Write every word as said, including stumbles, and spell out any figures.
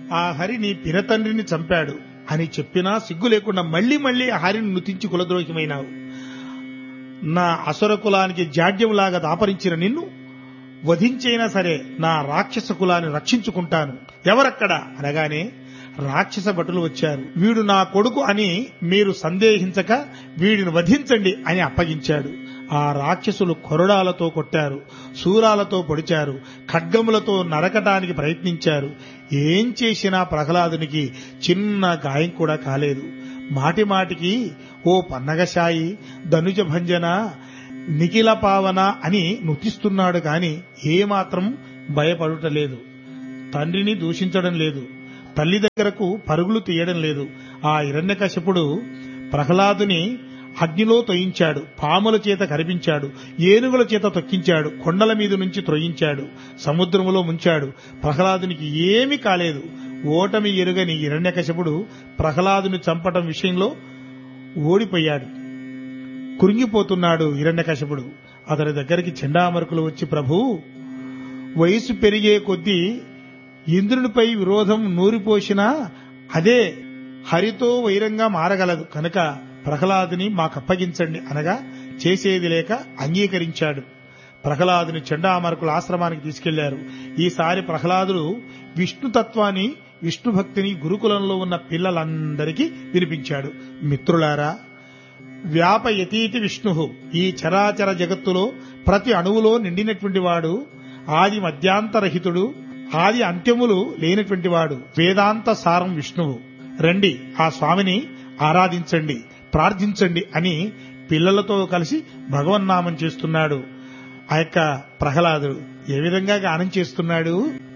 ఆ హరి నీ పినతండ్రిని చంపాడు అని చెప్పినా సిగ్గు లేకుండా మళ్లీ మళ్లీ ఆ హరిని నుతించి కులద్రోహిమైనావు. నా అసుర కులానికి జాడ్యంలాగా దాపరించిన నిన్ను వధించైనా సరే నా రాక్షస కులాన్ని రక్షించుకుంటాను, ఎవరక్కడ అనగానే రాక్షస భటులు వచ్చారు. వీడు నా కొడుకు అని మీరు సందేహించక వీడిని వధించండి అని అప్పగించాడు. ఆ రాక్షసులు కొరడాలతో కొట్టారు, శూలాలతో పొడిచారు, ఖడ్గములతో నరకటానికి ప్రయత్నించారు. ఏం చేసినా ప్రహ్లాదునికి చిన్న గాయం కూడా కాలేదు. మాటి మాటికి ఓ పన్నగశాయి, ధనుజ భంజన, నిఖిల పావన అని నుతిస్తున్నాడు కాని ఏమాత్రం భయపడుటలేదు. తండ్రిని దూషించడం లేదు, తల్లి దగ్గరకు పరుగులు తీయడం లేదు. ఆ హిరణ్యకశిపుడు ప్రహ్లాదుని అగ్నిలో తొయించాడు, పాముల చేత కరిపించాడు, ఏనుగుల చేత తొక్కించాడు, కొండల మీద నుంచి త్రొయించాడు, సముద్రములో ముంచాడు. ప్రహ్లాదునికి ఏమీ కాలేదు. ఓటమి ఎరుగని హిరణ్యకశిపుడు ప్రహ్లాదుని చంపటం విషయంలో ఓడిపోయాడు. కురింగిపోతున్నాడు హిరణ్యకశిపుడు. అతని దగ్గరికి చండామరుకులు వచ్చి, ప్రభూ, వయసు పెరిగే కొద్దీ ఇంద్రునిపై విరోధం నూరిపోసినా అదే హరితో వైరంగా మారగలదు కనుక ప్రహ్లాదుని మాకప్పగించండి అనగా చేసేది లేక అంగీకరించాడు. ప్రహ్లాదుని చండామరుకుల ఆశ్రమానికి తీసుకెళ్లారు. ఈసారి ప్రహ్లాదుడు విష్ణుతత్వాన్ని, విష్ణు భక్తిని గురుకులంలో ఉన్న పిల్లలందరికీ వినిపించాడు. మిత్రులారా, వ్యాపయతీతి విష్ణు, ఈ చరాచర జగత్తులో ప్రతి అణువులో నిండినటువంటి వాడు, ఆది మధ్యాంతరహితుడు, ఆది అంత్యములు లేనటువంటి వాడు, వేదాంత సారం విష్ణువు. రండి, ఆ స్వామిని ఆరాధించండి, ప్రార్థించండి అని పిల్లలతో కలిసి భగవన్నామం చేస్తున్నాడు. ఆ యొక్క ప్రహ్లాదుడు ఏ విధంగా గానం చేస్తున్నాడు.